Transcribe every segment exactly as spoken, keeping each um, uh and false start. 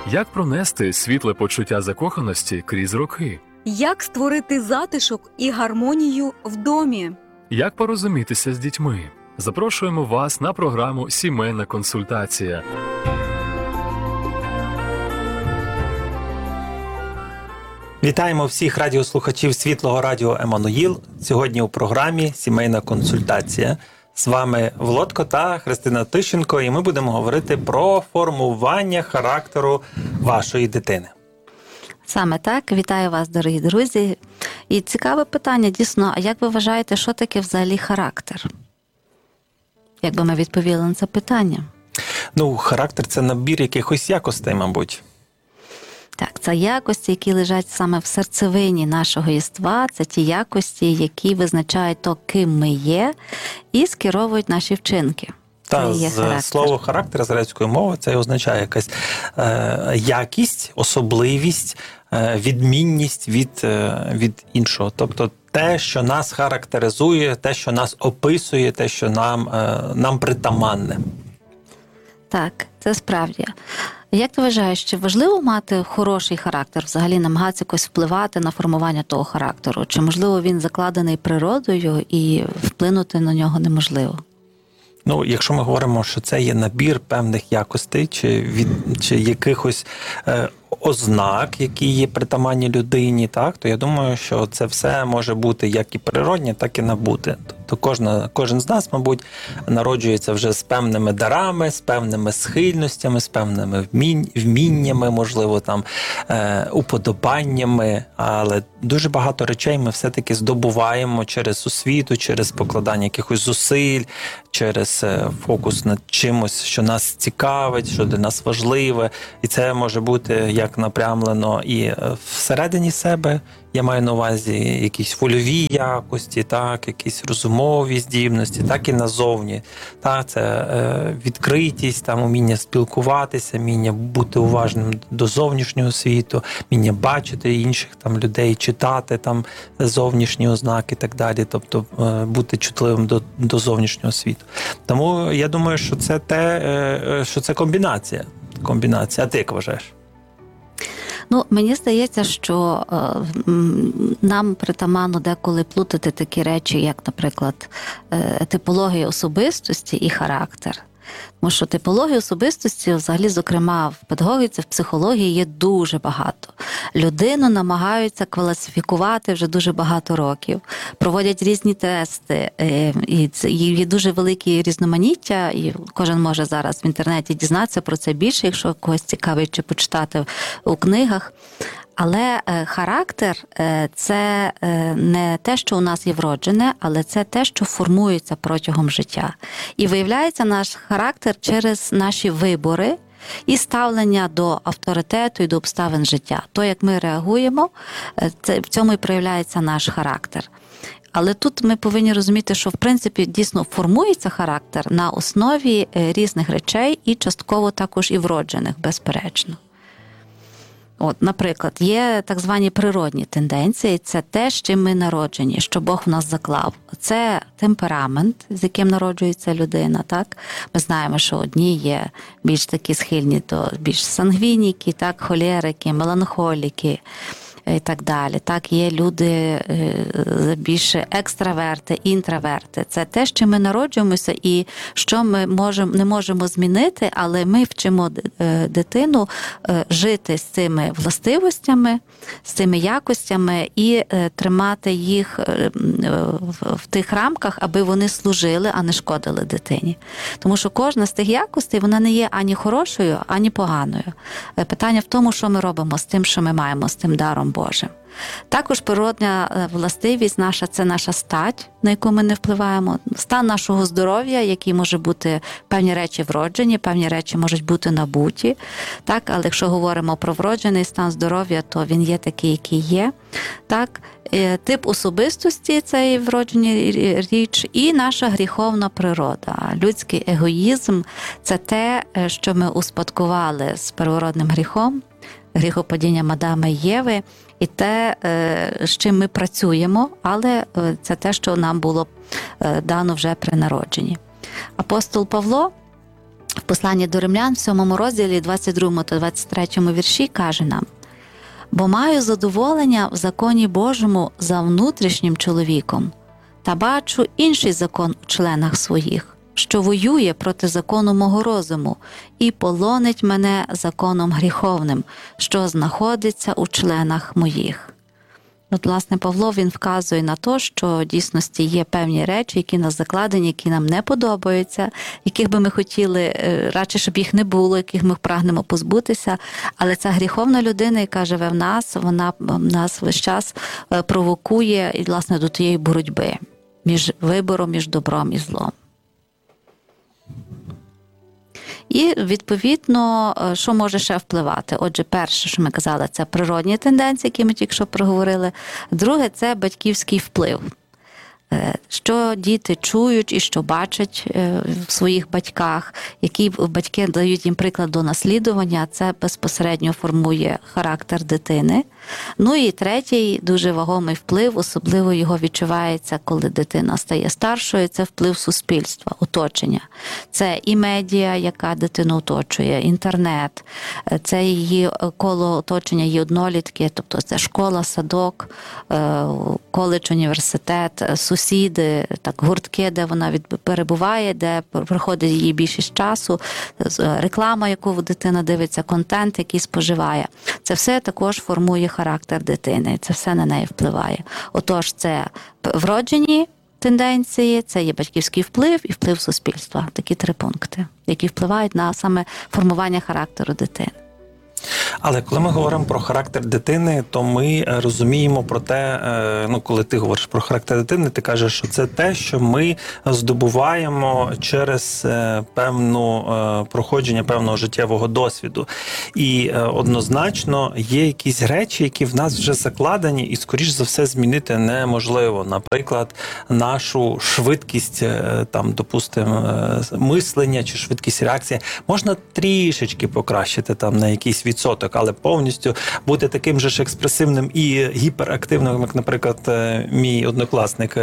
Як пронести світле почуття закоханості крізь роки? Як створити затишок і гармонію в домі? Як порозумітися з дітьми? Запрошуємо вас на програму «Сімейна консультація». Вітаємо всіх радіослухачів Світлого радіо «Еммануїл». Сьогодні у програмі «Сімейна консультація». З вами Володко та Христина Тищенко, і ми будемо говорити про формування характеру вашої дитини. Саме так. Вітаю вас, дорогі друзі. І цікаве питання, дійсно, а як ви вважаєте, що таке взагалі характер? Як би ми відповіли на це питання? Ну, характер – це набір якихось якостей, мабуть. Так, це якості, які лежать саме в серцевині нашого єства, це ті якості, які визначають то, ким ми є, і скеровують наші вчинки. Та з характер. Слово «характер» з грецької мови це означає якась е, якість, особливість, е, відмінність від, е, від іншого. Тобто те, що нас характеризує, те, що нас описує, те, що нам, е, нам притаманне. Так, це справді. Як ти вважаєш, чи важливо мати хороший характер, взагалі намагатися якось впливати на формування того характеру? Чи, можливо, він закладений природою і вплинути на нього неможливо? Ну, якщо ми говоримо, що це є набір певних якостей чи, від, чи якихось е, ознак, які є притаманні людині, так, то я думаю, що це все може бути як і природне, так і набуте. Тобто кожна, кожен з нас, мабуть, народжується вже з певними дарами, з певними схильностями, з певними вмінь, вміннями, можливо, там, е, уподобаннями, але дуже багато речей ми все-таки здобуваємо через освіту, через покладання якихось зусиль, через фокус над чимось, що нас цікавить, що для нас важливе. І це може бути як напрямлено і всередині себе, я маю на увазі якісь вольові якості, так, якісь розумові здібності, так і назовні. Так, це е, відкритість, там, уміння спілкуватися, вміння бути уважним до зовнішнього світу, вміння бачити інших там, людей, читати там, зовнішні ознаки і так далі, тобто е, бути чутливим до, до зовнішнього світу. Тому я думаю, що це те, е, що це комбінація. Комбінація. А ти як вважаєш? Ну, мені здається, що е, нам притаманно деколи плутати такі речі, як, наприклад, е, типологія особистості і характер. Тому що типології особистості, взагалі, зокрема, в педагогіці, в психології є дуже багато. Людину намагаються класифікувати вже дуже багато років. Проводять різні тести, і є дуже великі різноманіття, і кожен може зараз в інтернеті дізнатися про це більше, якщо когось цікавить, чи почитати у книгах. Але характер – це не те, що у нас є вроджене, але це те, що формується протягом життя. І виявляється наш характер через наші вибори і ставлення до авторитету і до обставин життя. То, як ми реагуємо, це, в цьому і проявляється наш характер. Але тут ми повинні розуміти, що, в принципі, дійсно формується характер на основі різних речей і частково також і вроджених, безперечно. От, наприклад, є так звані природні тенденції, це те, з чим ми народжені, що Бог в нас заклав. Це темперамент, з яким народжується людина, так? Ми знаємо, що одні є більш такі схильні до більш сангвініки, так, холерики, меланхоліки і так далі. Так, є люди більше екстраверти, інтроверти. Це те, з чим ми народжуємося і що ми можемо, не можемо змінити, але ми вчимо дитину жити з цими властивостями, з цими якостями і тримати їх в тих рамках, аби вони служили, а не шкодили дитині. Тому що кожна з тих якостей, вона не є ані хорошою, ані поганою. Питання в тому, що ми робимо з тим, що ми маємо, з тим даром Божим. Також природна властивість наша – це наша стать, на яку ми не впливаємо, стан нашого здоров'я, який може бути певні речі вроджені, певні речі можуть бути набуті. Так? Але якщо говоримо про вроджений стан здоров'я, то він є такий, який є. Так? Тип особистості – це і вроджена річ, і наша гріховна природа. Людський егоїзм – це те, що ми успадкували з первородним гріхом, гріхопадінням Адама і Єви, і те, з чим ми працюємо, але це те, що нам було дано вже при народженні. Апостол Павло в посланні до Римлян, в сьомому розділі, двадцять другому та двадцять третьому вірші, каже нам: «Бо маю задоволення в законі Божому за внутрішнім чоловіком, та бачу інший закон у членах своїх, що воює проти закону мого розуму і полонить мене законом гріховним, що знаходиться у членах моїх». От, власне, Павло, він вказує на те, що в дійсності є певні речі, які нас закладені, які нам не подобаються, яких би ми хотіли, радше, щоб їх не було, яких ми прагнемо позбутися. Але ця гріховна людина, яка живе в нас, вона нас весь час провокує, і, власне, до тієї боротьби між вибором, між добром і злом. І, відповідно, що може ще впливати? Отже, перше, що ми казали, це природні тенденції, які ми тільки що проговорили. Друге – це батьківський вплив. Що діти чують і що бачать в своїх батьках, які батьки дають їм приклад до наслідування, це безпосередньо формує характер дитини. Ну і третій, дуже вагомий вплив, особливо його відчувається, коли дитина стає старшою, це вплив суспільства, оточення. Це і медіа, яка дитину оточує, інтернет, це її коло оточення, її однолітки, тобто це школа, садок, коледж, університет, сусіди, так, гуртки, де вона від, перебуває, де проходить її більшість часу, реклама, яку дитина дивиться, контент, який споживає. Це все також формує характер дитини, це все на неї впливає. Отож, це вроджені тенденції, це є батьківський вплив і вплив суспільства. Такі три пункти, які впливають на саме формування характеру дитини. Але коли ми говоримо про характер дитини, то ми розуміємо про те, ну, коли ти говориш про характер дитини, ти кажеш, що це те, що ми здобуваємо через певну проходження певного життєвого досвіду. І однозначно є якісь речі, які в нас вже закладені, і, скоріш за все, змінити неможливо. Наприклад, нашу швидкість, там, допустимо, мислення чи швидкість реакції можна трішечки покращити там на якийсь відсоток, але повністю бути таким же ж експресивним і гіперактивним, як, наприклад, мій однокласник,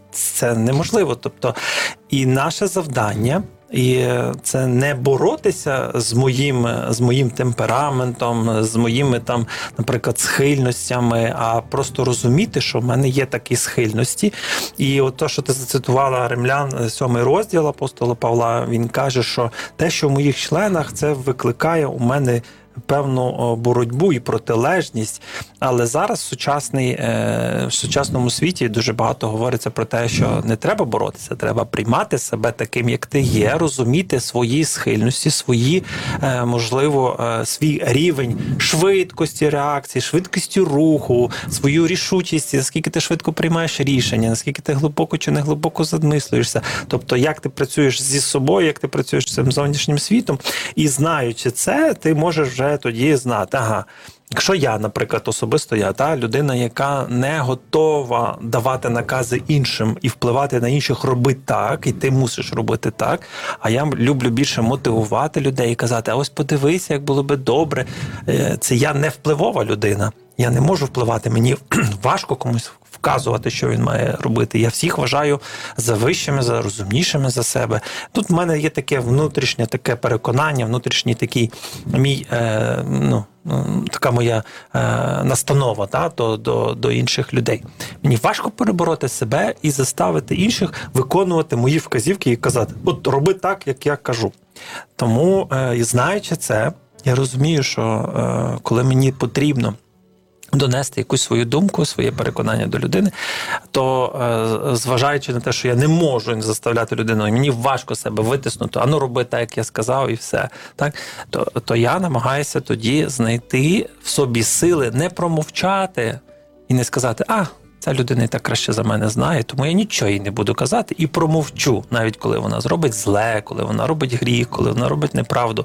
це неможливо. Тобто, і наше завдання, і це не боротися з моїм, з моїм темпераментом, з моїми там, наприклад, схильностями, а просто розуміти, що в мене є такі схильності. І от те, що ти зацитувала Римлян, сьомий розділ апостола Павла, він каже, що те, що в моїх членах, це викликає у мене певну боротьбу і протилежність, але зараз в, сучасний, в сучасному світі дуже багато говориться про те, що не треба боротися, треба приймати себе таким, як ти є, розуміти свої схильності, свої, можливо, свій рівень швидкості реакції, швидкості руху, свою рішучість, наскільки ти швидко приймаєш рішення, наскільки ти глибоко чи не глибоко замислюєшся. Тобто, як ти працюєш зі собою, як ти працюєш з цим зовнішнім світом, і знаючи це, ти можеш вже тоді знати, ага, якщо я, наприклад, особисто я, та людина, яка не готова давати накази іншим і впливати на інших, роби так, і ти мусиш робити так, а я люблю більше мотивувати людей і казати, а ось подивися, як було би добре. Це я не впливова людина, я не можу впливати, мені важко комусь вказувати, що він має робити. Я всіх вважаю за вищими, за розумнішими за себе. Тут в мене є таке внутрішнє таке переконання, внутрішній такий мій, е, ну, така моя е, настанова, та, до, до, до інших людей. Мені важко перебороти себе і заставити інших виконувати мої вказівки і казати, от роби так, як я кажу. Тому, е, знаючи це, я розумію, що е, коли мені потрібно донести якусь свою думку, своє переконання до людини, то, зважаючи на те, що я не можу заставляти людину, і мені важко себе витиснути, а ну роби так, як я сказав, і все, так, то, то я намагаюся тоді знайти в собі сили не промовчати і не сказати, а, ця людина і так краще за мене знає, тому я нічого їй не буду казати і промовчу, навіть коли вона зробить зле, коли вона робить гріх, коли вона робить неправду.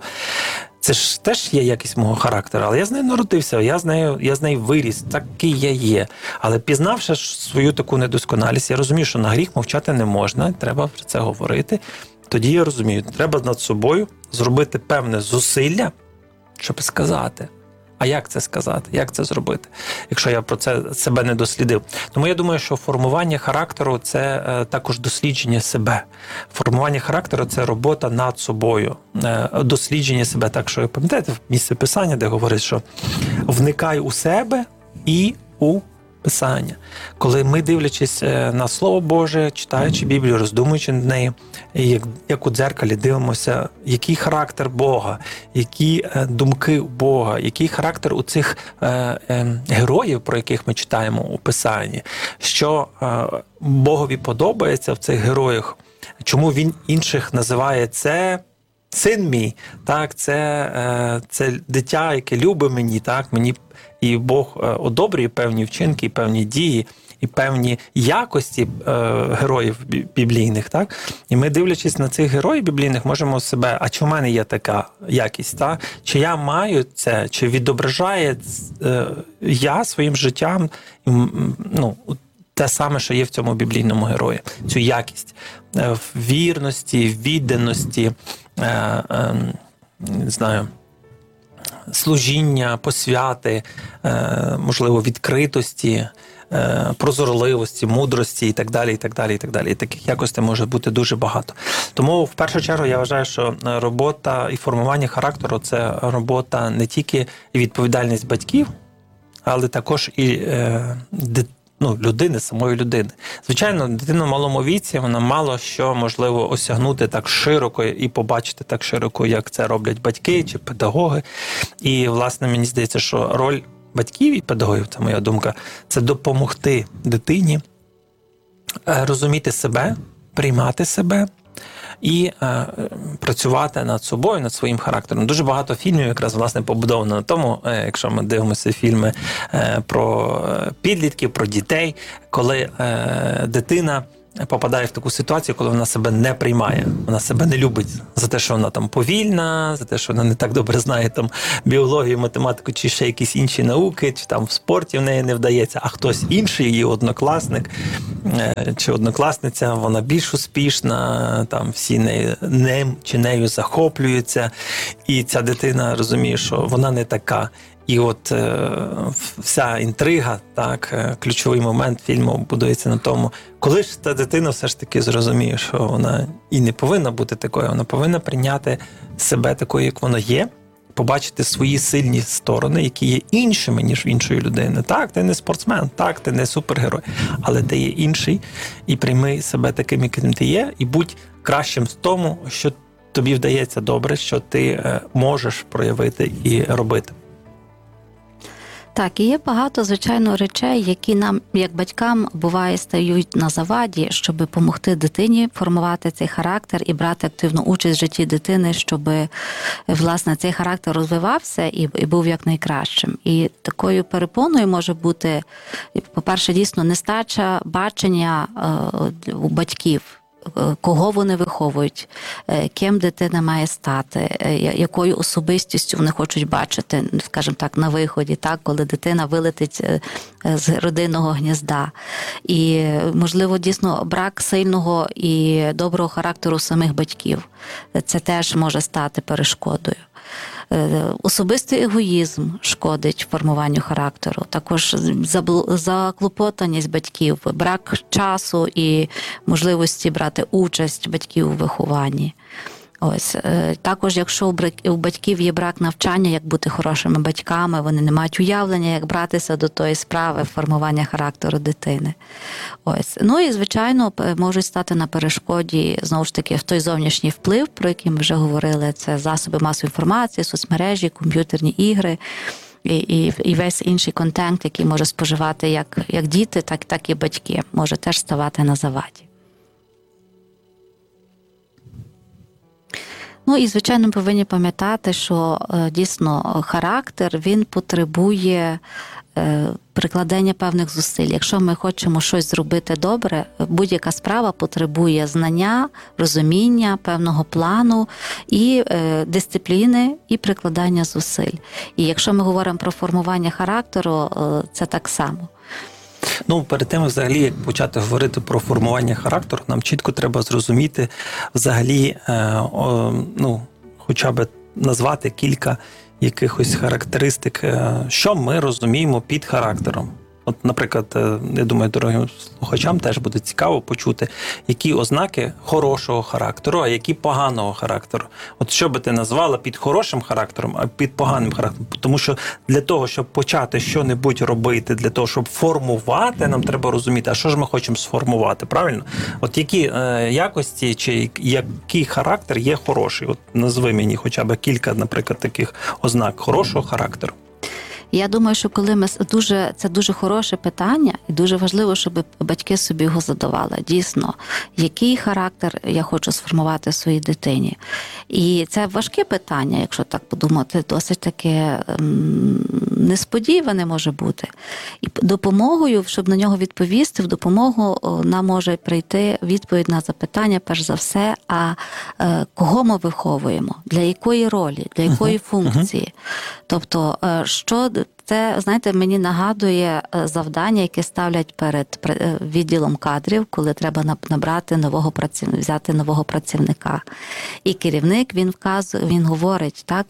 Це ж теж є якість мого характеру, але я з нею народився, я з нею, я з нею виріс, такий я є. Але пізнавши свою таку недосконалість, я розумію, що на гріх мовчати не можна, треба про це говорити. Тоді я розумію, треба над собою зробити певне зусилля, щоб сказати, А як це сказати? Як це зробити, якщо я про це себе не дослідив? Тому я думаю, що формування характеру – це е, також дослідження себе. Формування характеру – це робота над собою, е, дослідження себе. Так що, пам'ятаєте, місце Писання, де говорить, що вникай у себе і у Писання. Коли ми, дивлячись на Слово Боже, читаючи Біблію, роздумуючи над нею, як, як у дзеркалі дивимося, який характер Бога, які думки Бога, який характер у цих е, е, героїв, про яких ми читаємо у Писанні, що е, Богові подобається в цих героях, чому він інших називає це син мій, так, це, е, це дитя, яке любить мені, так, мені і Бог одобрює певні вчинки, певні дії, і певні якості е, героїв біблійних, так? І ми, дивлячись на цих героїв біблійних, можемо себе, а чи в мене є така якість, так? Чи я маю це, чи відображає е, я своїм життям, ну, те саме, що є в цьому біблійному герої, цю якість е, в вірності, в відданості, е, е, не знаю, служіння, посвяти, можливо, відкритості, прозорливості, мудрості і так далі, і так далі, і так далі. І таких якостей може бути дуже багато. Тому, в першу чергу, я вважаю, що робота і формування характеру – це робота не тільки і відповідальність батьків, але також і дитини. Ну, людини, самої людини. Звичайно, дитина в малому віці, вона мало що можливо осягнути так широко і побачити так широко, як це роблять батьки чи педагоги. І, власне, мені здається, що роль батьків і педагогів, це моя думка, це допомогти дитині розуміти себе, приймати себе і е, працювати над собою, над своїм характером. Дуже багато фільмів якраз, власне, побудовано на тому, е, якщо ми дивимося фільми е, про підлітків, про дітей, коли е, дитина попадає в таку ситуацію, коли вона себе не приймає, вона себе не любить за те, що вона там повільна, за те, що вона не так добре знає там біологію, математику чи ще якісь інші науки, чи там в спорті в неї не вдається, а хтось інший, її однокласник чи однокласниця, вона більш успішна, там всі нею, ним чи нею захоплюються, і ця дитина розуміє, що вона не така. І от е, вся інтрига, так, е, ключовий момент фільму будується на тому, коли ж та дитина все ж таки зрозуміє, що вона і не повинна бути такою, вона повинна прийняти себе такою, як вона є, побачити свої сильні сторони, які є іншими, ніж в іншої людини. Так, ти не спортсмен, так, ти не супергерой, але ти є інший, і прийми себе таким, яким ти є, і будь кращим в тому, що тобі вдається добре, що ти е, можеш проявити і робити. Так, і є багато, звичайно, речей, які нам, як батькам, буває, стають на заваді, щоб допомогти дитині формувати цей характер і брати активну участь в житті дитини, щоб, власне, цей характер розвивався і, і був якнайкращим. І такою перепоною може бути, по-перше, дійсно, нестача бачення е, у батьків, кого вони виховують, ким дитина має стати, якою особистістю вони хочуть бачити, скажімо так, на виході, так, коли дитина вилетить з родинного гнізда. І, можливо, дійсно, брак сильного і доброго характеру самих батьків. Це теж може стати перешкодою. Особистий егоїзм шкодить формуванню характеру, також заклопотаність батьків, брак часу і можливості брати участь батьків у вихованні. Ось. Також, якщо у батьків є брак навчання, як бути хорошими батьками, вони не мають уявлення, як братися до тої справи формування характеру дитини. Ось. Ну і, звичайно, можуть стати на перешкоді, знову ж таки, в той зовнішній вплив, про який ми вже говорили, це засоби масової інформації, соцмережі, комп'ютерні ігри, і, і, і весь інший контент, який може споживати як, як діти, так, так і батьки, може теж ставати на заваді. Ну і, звичайно, повинні пам'ятати, що дійсно характер, він потребує прикладення певних зусиль. Якщо ми хочемо щось зробити добре, будь-яка справа потребує знання, розуміння, певного плану і дисципліни, і прикладання зусиль. І якщо ми говоримо про формування характеру, це так само. Ну, перед тим, взагалі, як почати говорити про формування характеру, нам чітко треба зрозуміти, взагалі, е, о, ну, хоча б назвати кілька якихось характеристик, що ми розуміємо під характером. От, наприклад, я думаю, дорогим слухачам теж буде цікаво почути, які ознаки хорошого характеру, а які поганого характеру. От що би ти назвала під хорошим характером, а під поганим характером? Тому що для того, щоб почати що-небудь робити, для того, щоб формувати, нам треба розуміти, а що ж ми хочемо сформувати, правильно? От які е, якості чи який характер є хороший? От назви мені хоча б кілька, наприклад, таких ознак хорошого характеру. Я думаю, що коли ми дуже це дуже хороше питання, і дуже важливо, щоб батьки собі його задавали. Дійсно, який характер я хочу сформувати в своїй дитині. І це важке питання, якщо так подумати, досить таке несподіване може бути. І допомогою, щоб на нього відповісти, в допомогу нам може прийти відповідь на запитання, перш за все, а кого ми виховуємо, для якої ролі, для якої функції. Тобто, що це, знаєте, мені нагадує завдання, яке ставлять перед відділом кадрів, коли треба набрати нового працівника, взяти нового працівника. І керівник, він вказує, він говорить, так,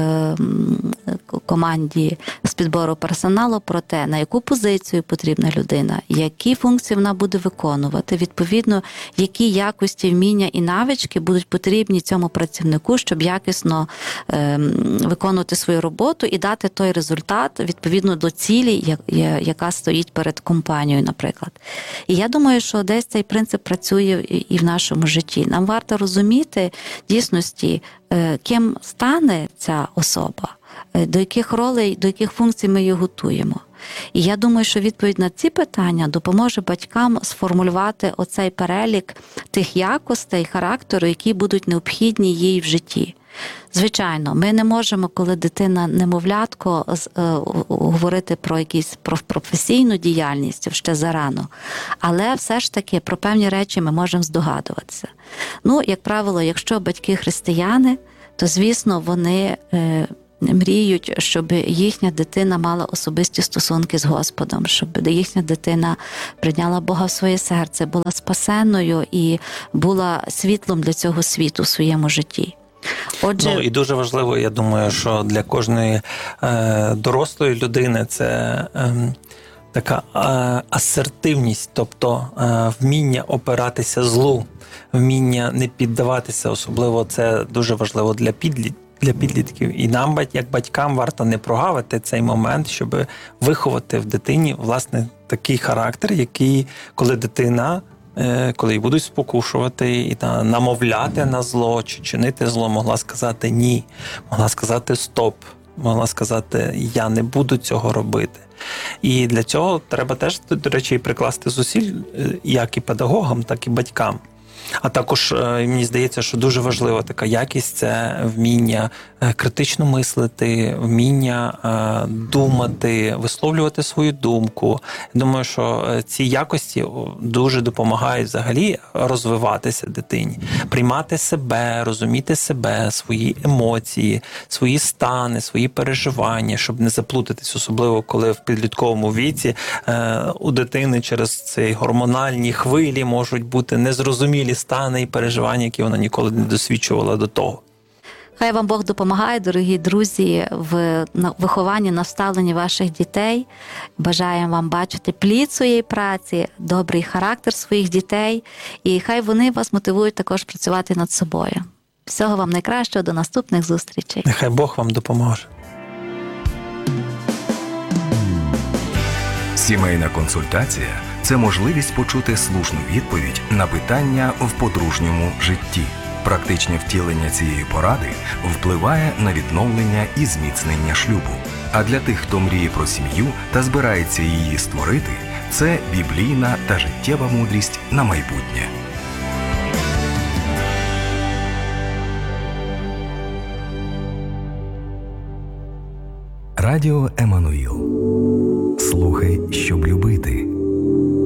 команді з підбору персоналу про те, на яку позицію потрібна людина, які функції вона буде виконувати, відповідно, які якості, вміння і навички будуть потрібні цьому працівнику, щоб якісно е, виконувати свою роботу і дати той результат, відповідно до цілі, яка стоїть перед компанією, наприклад. І я думаю, що десь цей принцип працює і в нашому житті. Нам варто розуміти дійсності, ким стане ця особа, до яких ролей, до яких функцій ми її готуємо. І я думаю, що відповідь на ці питання допоможе батькам сформулювати оцей перелік тих якостей, характеру, які будуть необхідні їй в житті. Звичайно, ми не можемо, коли дитина немовлятко, говорити про якісь про професійну діяльність ще зарано, але все ж таки про певні речі ми можемо здогадуватися. Ну, як правило, якщо батьки християни, то, звісно, вони мріють, щоб їхня дитина мала особисті стосунки з Господом, щоб їхня дитина прийняла Бога в своє серце, була спасенною і була світлом для цього світу в своєму житті. Отже... Ну, і дуже важливо, я думаю, що для кожної е, дорослої людини це е, така е, асертивність, тобто е, вміння опиратися злу, вміння не піддаватися, особливо це дуже важливо для підлітків. Для підлітків. І нам, як батькам, варто не прогавити цей момент, щоб виховати в дитині, власне, такий характер, який, коли дитина, коли її будуть спокушувати і намовляти на зло, чи чинити зло, могла сказати «ні», могла сказати «стоп», могла сказати «я не буду цього робити». І для цього треба теж, до речі, прикласти зусиль як і педагогам, так і батькам. А також, мені здається, що дуже важлива така якість – це вміння критично мислити, вміння думати, висловлювати свою думку. Я думаю, що ці якості дуже допомагають взагалі розвиватися дитині, приймати себе, розуміти себе, свої емоції, свої стани, свої переживання, щоб не заплутатись, особливо коли в підлітковому віці у дитини через ці гормональні хвилі можуть бути незрозумілі стани і переживання, які вона ніколи не досвідчувала до того. Хай вам Бог допомагає, дорогі друзі, в вихованні, наставленні ваших дітей. Бажаємо вам бачити плід своєї праці, добрий характер своїх дітей, і хай вони вас мотивують також працювати над собою. Всього вам найкращого, до наступних зустрічей. Нехай Бог вам допоможе. Сімейна консультація – це можливість почути слушну відповідь на питання в подружньому житті. Практичне втілення цієї поради впливає на відновлення і зміцнення шлюбу. А для тих, хто мріє про сім'ю та збирається її створити, це біблійна та життєва мудрість на майбутнє. Радіо Еммануїл. Слухай, щоб любити.